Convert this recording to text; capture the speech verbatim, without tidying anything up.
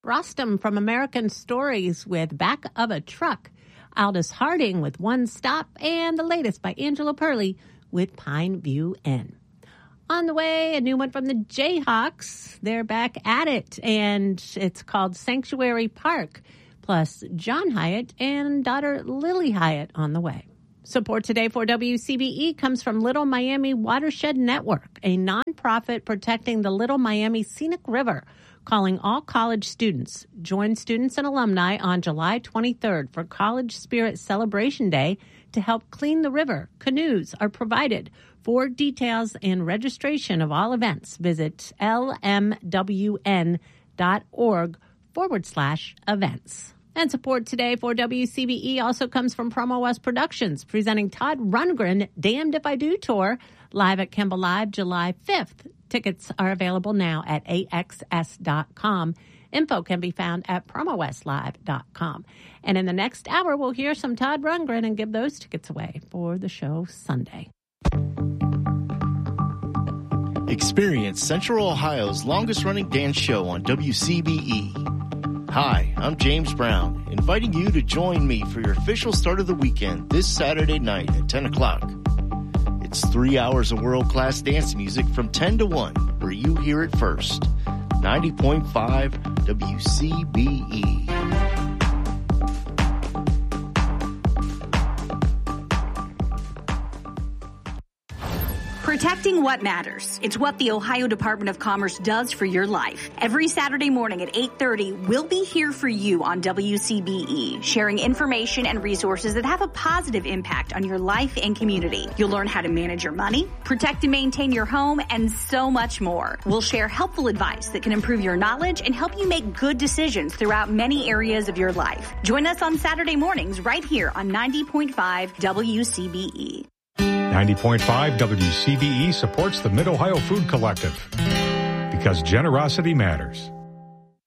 Rostam from American Stories with Back of a Truck. Aldous Harding with One Stop. And the latest by Angela Perley with Pine View Inn. On the way, a new one from the Jayhawks. They're back at it, and it's called Sanctuary Park. Plus, John Hyatt and daughter Lily Hyatt on the way. Support today for W C B E comes from Little Miami Watershed Network, a nonprofit protecting the Little Miami Scenic River, calling all college students. Join students and alumni on July twenty-third for College Spirit Celebration Day to help clean the river. Canoes are provided. For details and registration of all events, visit lmwn.org forward slash events. And support today for W C B E also comes from Promo West Productions, presenting Todd Rundgren Damned If I Do Tour, live at Kemba Live July fifth. Tickets are available now at A X S dot com. Info can be found at promo west live dot com. And in the next hour, we'll hear some Todd Rundgren and give those tickets away for the show Sunday. Experience Central Ohio's longest-running dance show on W C B E. Hi, I'm James Brown, inviting you to join me for your official start of the weekend this Saturday night at ten o'clock. It's three hours of world-class dance music from ten to one, where you hear it first. ninety point five W C B E. Protecting what matters. It's what the Ohio Department of Commerce does for your life. Every Saturday morning at eight thirty, we'll be here for you on W C B E, sharing information and resources that have a positive impact on your life and community. You'll learn how to manage your money, protect and maintain your home, and so much more. We'll share helpful advice that can improve your knowledge and help you make good decisions throughout many areas of your life. Join us on Saturday mornings right here on ninety point five W C B E. ninety point five W C B E supports the Mid-Ohio Food Collective because generosity matters.